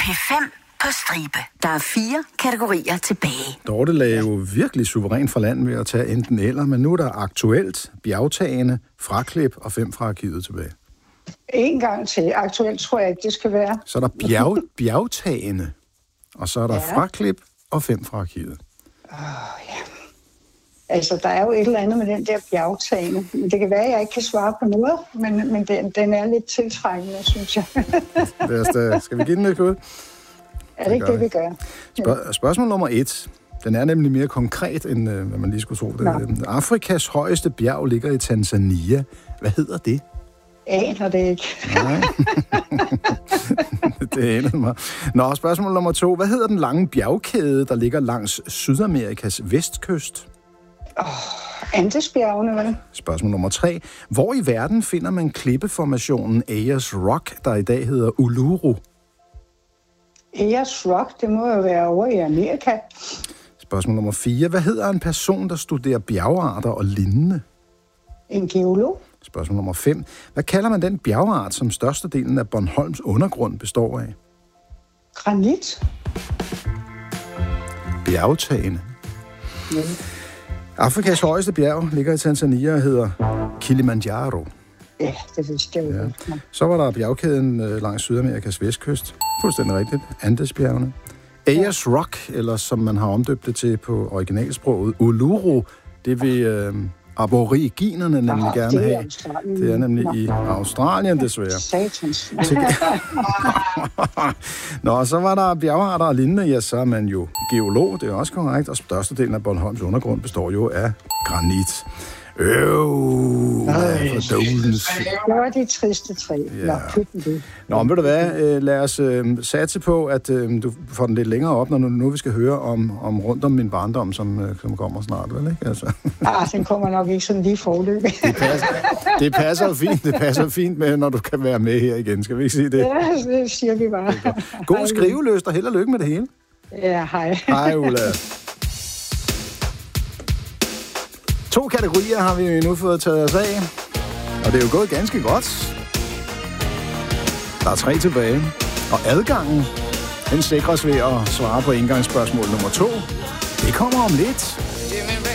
P5 på stribe. Der er 4 kategorier tilbage. Dorte lagde jo virkelig suveræn fra land ved at tage enten eller, men nu er der aktuelt, bjergtagende, fraklip og 5 fra arkivet tilbage. En gang til. Aktuelt tror jeg ikke, det skal være. Så er der bjergtagende, og så er der fraklip og 5 fra arkivet. Ja. Altså, der er jo et eller andet med den der bjergtagende. Det kan være, at jeg ikke kan svare på noget, men den er lidt tiltrækkende, synes jeg. Skal vi give den et klud? Er det ikke det, vi gør? Spørgsmål nummer 1. Den er nemlig mere konkret, end hvad man lige skulle tro. Afrikas højeste bjerg ligger i Tanzania. Hvad hedder det? Aner det ikke. Nej. Det aner mig. Nå, spørgsmål nummer 2. Hvad hedder den lange bjergkæde, der ligger langs Sydamerikas vestkyst? Andesbjergene, vel? Spørgsmål nummer 3. Hvor i verden finder man klippeformationen Ayers Rock, der i dag hedder Uluru? Ayers Rock, det må jo være over i Amerika. Spørgsmål nummer 4. Hvad hedder en person, der studerer bjergarter og lignende? En geolog. Spørgsmål nummer 5. Hvad kalder man den bjergart, som størstedelen af Bornholms undergrund består af? Granit. Bjergtagende. Ja. Afrikas højeste bjerg ligger i Tanzania og hedder Kilimanjaro. Ja, det vidste jeg jo. Ja. Så var der bjergkæden langs Sydamerikas vestkyst. Fuldstændig rigtigt. Andesbjergene. Ayers Rock, eller som man har omdøbt det til på originalsproget, Uluru, det vil aboriginerne nemlig gerne have. Det er nemlig i Australien, desværre. Satans. Nå, så var der bjergarter og lignende. Ja, så er man jo geolog, det er også korrekt. Og størstedelen af Bornholms undergrund består jo af granit. Det var de triste træ. Ja. Nå, men ved du hvad? Lad os satse på, at du får den lidt længere op, når nu vi skal høre om rundt om min barndom, som kommer snart, vel ikke? Altså. Den kommer nok ikke sådan lige forløbig. Det passer fint med, når du kan være med her igen. Skal vi ikke sige det? Ja, det siger vi bare. God skriveløst og held og lykke med det hele. Ja, hej. Hej, Ulla. 2 kategorier har vi nu fået taget os af, og det er jo gået ganske godt. Der er 3 tilbage, og adgangen, den sikres ved at svare på indgangsspørgsmål nummer 2. Det kommer om lidt.